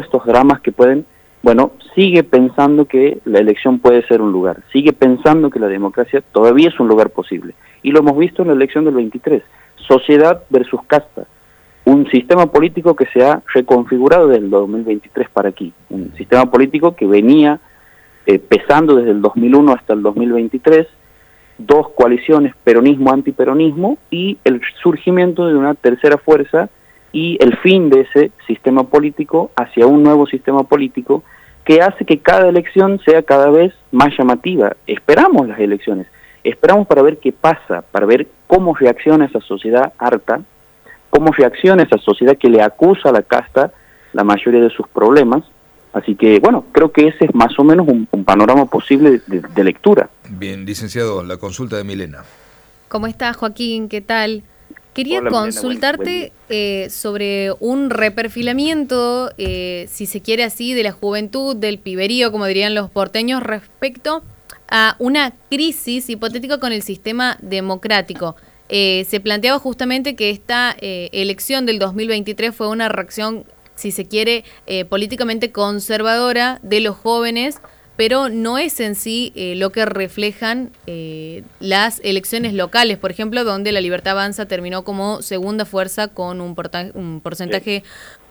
todos estos dramas que pueden, bueno, sigue pensando que la elección puede ser un lugar, sigue pensando que la democracia todavía es un lugar posible. Y lo hemos visto en la elección del 23, sociedad versus casta, un sistema político que se ha reconfigurado desde el 2023 para aquí, un sistema político que venía pesando desde el 2001 hasta el 2023, dos coaliciones, peronismo-antiperonismo, y el surgimiento de una tercera fuerza y el fin de ese sistema político hacia un nuevo sistema político que hace que cada elección sea cada vez más llamativa. Esperamos las elecciones, esperamos para ver qué pasa, para ver cómo reacciona esa sociedad harta, cómo reacciona esa sociedad que le acusa a la casta la mayoría de sus problemas. Así que, bueno, creo que ese es más o menos un panorama posible de lectura. Bien, licenciado, la consulta de Milena. ¿Cómo estás, Joaquín? ¿Qué tal? Quería Hola, consultarte sobre un reperfilamiento, si se quiere así, de la juventud, del piberío, como dirían los porteños, respecto a una crisis hipotética con el sistema democrático. Se planteaba justamente que esta elección del 2023 fue una reacción, si se quiere, políticamente conservadora de los jóvenes, pero no es en sí lo que reflejan las elecciones locales, por ejemplo, donde La Libertad Avanza terminó como segunda fuerza con un porcentaje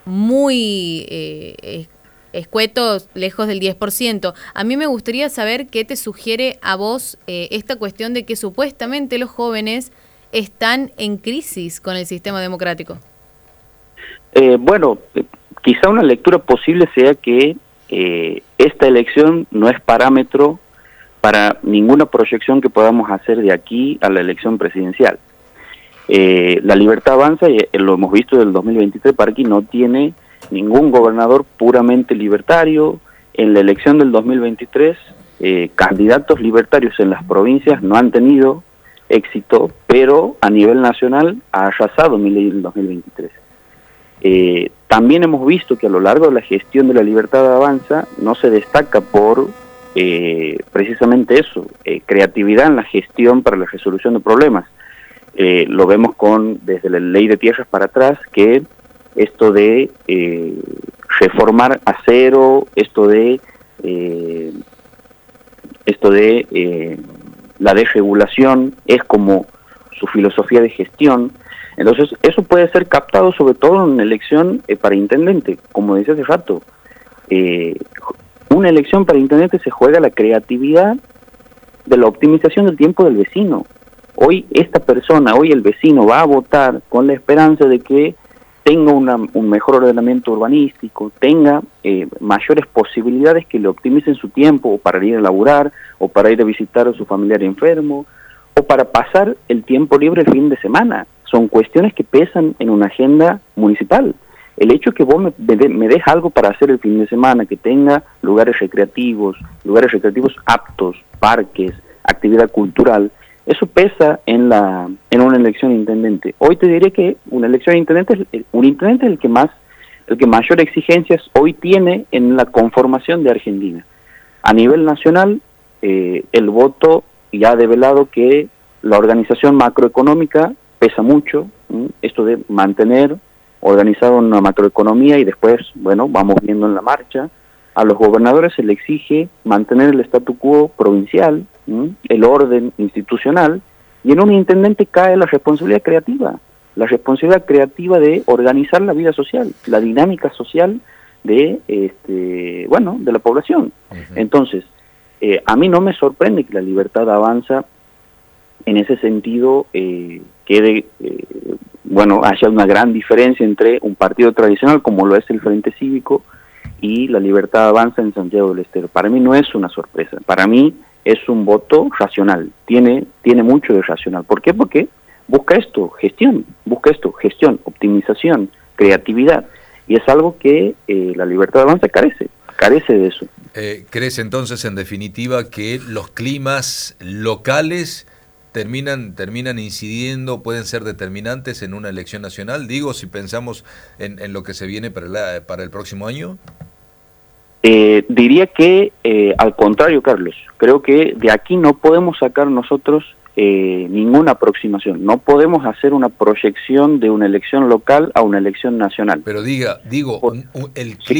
muy escueto, lejos del 10%. A mí me gustaría saber qué te sugiere a vos esta cuestión de que supuestamente los jóvenes están en crisis con el sistema democrático. Bueno, quizá una lectura posible sea que esta elección no es parámetro para ninguna proyección que podamos hacer de aquí a la elección presidencial. La Libertad Avanza, lo hemos visto del 2023 para aquí, no tiene ningún gobernador puramente libertario. En la elección del 2023, candidatos libertarios en las provincias no han tenido éxito, pero a nivel nacional ha arrasado Milei en el 2023. También hemos visto que a lo largo de la gestión de La Libertad Avanza no se destaca por precisamente eso, creatividad en la gestión para la resolución de problemas. Lo vemos desde la ley de tierras para atrás, que esto de reformar a cero, esto de la desregulación es como su filosofía de gestión. Entonces, eso puede ser captado sobre todo en una elección para intendente. Como decía hace rato, una elección para intendente se juega la creatividad de la optimización del tiempo del vecino. Hoy el vecino va a votar con la esperanza de que tenga un mejor ordenamiento urbanístico, tenga mayores posibilidades que le optimicen su tiempo, o para ir a laburar, o para ir a visitar a su familiar enfermo, o para pasar el tiempo libre el fin de semana. Son cuestiones que pesan en una agenda municipal. El hecho que vos me des algo para hacer el fin de semana, que tenga lugares recreativos aptos, parques, actividad cultural, eso pesa en una elección de intendente. Hoy te diré que una elección de intendente, un intendente es el que mayor exigencias hoy tiene en la conformación de Argentina. A nivel nacional, el voto ya ha develado que la organización macroeconómica pesa mucho, esto de mantener organizado una macroeconomía y después, bueno, vamos viendo en la marcha. A los gobernadores se le exige mantener el statu quo provincial, el orden institucional, y en un intendente cae la responsabilidad creativa de organizar la vida social, la dinámica social de la población. Uh-huh. Entonces, a mí no me sorprende que La Libertad Avanza en ese sentido haya una gran diferencia entre un partido tradicional como lo es el Frente Cívico y La Libertad Avanza en Santiago del Estero. Para mí no es una sorpresa, para mí es un voto racional, tiene mucho de racional. ¿Por qué? Porque busca esto, gestión, optimización, creatividad, y es algo que La Libertad Avanza carece de eso. ¿Crees entonces, en definitiva, que los climas locales terminan incidiendo, pueden ser determinantes en una elección nacional? Digo, si pensamos en lo que se viene para el próximo año. Diría que al contrario, Carlos, creo que de aquí no podemos sacar nosotros ninguna aproximación, no podemos hacer una proyección de una elección local a una elección nacional. Pero el clima